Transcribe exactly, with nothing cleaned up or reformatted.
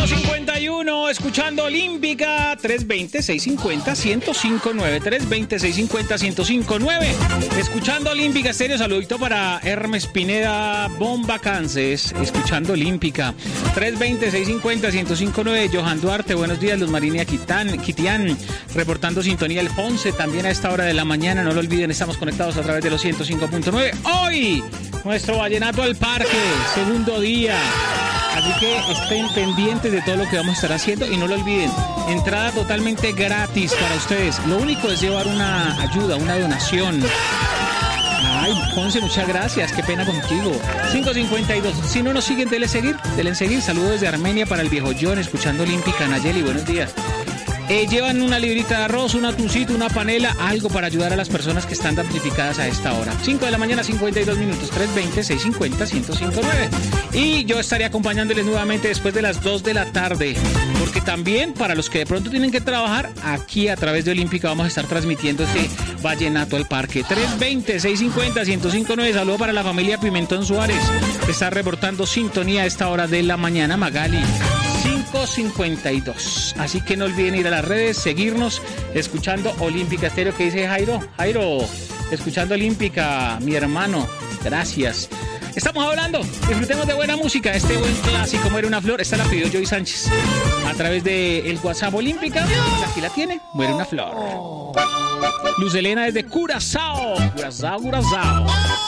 cinco cincuenta y uno, escuchando Olímpica, tres veinte, seiscientos cincuenta, ciento cinco nueve, tres veinte, seiscientos cincuenta, ciento cinco nueve, escuchando Olímpica Estéreo. Saludito para Hermes Pineda, Bomba Kansas, escuchando Olímpica, tres veinte, seiscientos cincuenta, ciento cinco nueve, Johan Duarte, buenos días, Luz Marina Quitán, Quitián, reportando sintonía El Ponce, también a esta hora de la mañana, no lo olviden, estamos conectados a través de los ciento cinco punto nueve. Hoy, nuestro Vallenato al Parque, segundo día. Así que estén pendientes de todo lo que vamos a estar haciendo y no lo olviden, entrada totalmente gratis para ustedes. Lo único es llevar una ayuda, una donación. Ay, Ponce, muchas gracias, qué pena contigo. cinco cincuenta y dos, si no nos siguen, denle seguir, denle seguir. Saludos desde Armenia para el viejo John, escuchando Olímpica. Nayeli, buenos días. Eh, llevan una librita de arroz, un atuncito, una panela, algo para ayudar a las personas que están damnificadas a esta hora. cinco de la mañana, cincuenta y dos minutos, tres veinte, seiscientos cincuenta, ciento cinco nueve. Y yo estaré acompañándoles nuevamente después de las dos de la tarde, porque también para los que de pronto tienen que trabajar, aquí a través de Olímpica vamos a estar transmitiendo este Vallenato al Parque. tres veinte, seiscientos cincuenta, ciento cinco nueve. Saludo para la familia Pimentón Suárez, que está reportando sintonía a esta hora de la mañana. Magali, cinco cincuenta y dos. Así que no olviden ir a las redes, seguirnos, escuchando Olímpica Estéreo. ¿Qué dice Jairo? Jairo, escuchando Olímpica, mi hermano. Gracias. Estamos hablando, disfrutemos de buena música. Este buen clásico, Muere una flor. Esta la pidió Joey Sánchez a través de el WhatsApp Olímpica. Aquí la tiene, Muere una flor. Luz Elena desde Curazao. Curazao, Curazao.